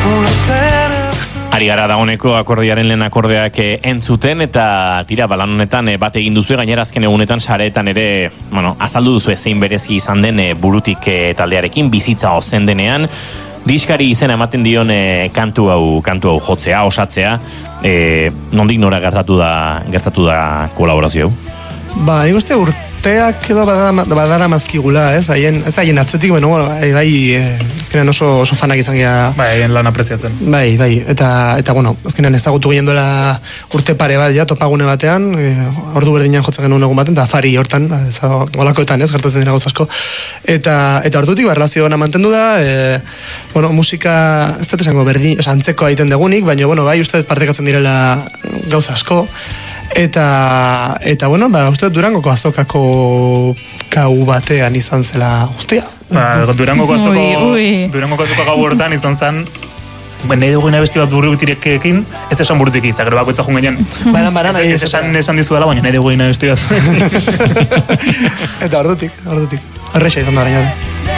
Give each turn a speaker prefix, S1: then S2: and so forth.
S1: Ari gara dagoeneko akordearen lehen akordeak entzuten eta tira balan honetan bat egin duzu gainera azken egunetan sareetan ere, azaldu duzu zein berezi izan den burutik taldearekin bizitza ozen denean. Diskari izena ematen dion kantu hau jotzea, osatzea, nondik nora gertatu da kolaborazio hau?
S2: Ba, nik uste urteak edo badara mazkigula, ez da haien atzetik, azkenean oso fanak izan gira.
S3: Bai, haien lan apreziatzen.
S2: Bai, eta azkenean ezagutu ginen duela urte pare bat, topagune batean, ordu berdinean jotzen genuen egun baten, eta afari hortan, olakoetan, gertatzen dira gauz asko. Eta ordutik, relazio gana mantendu da, musika, ez dut esango berdin, antzeko egiten degunik, baina, bai, uste partekatzen direla gauza asko. Eta uste Durangoko azokako gau batean izan zela guztia.
S3: Durangoko azoka gau hortan izan zen, nahi duguena besti bat burutirekin, ez esan burutiki, eta gero bakoitza jun gainean. Ez esan dizuela, baina nahi duguena besti bat.
S2: Eta ordutik. Horreixa izan da.